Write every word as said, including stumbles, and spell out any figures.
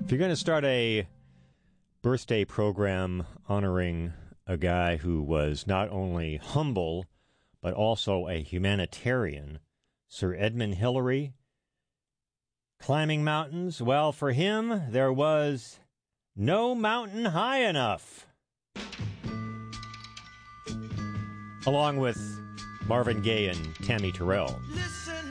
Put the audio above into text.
If you're going to start a birthday program honoring a guy who was not only humble, but also a humanitarian, Sir Edmund Hillary, climbing mountains, well, for him, there was no mountain high enough. Along with Marvin Gaye and Tammy Terrell.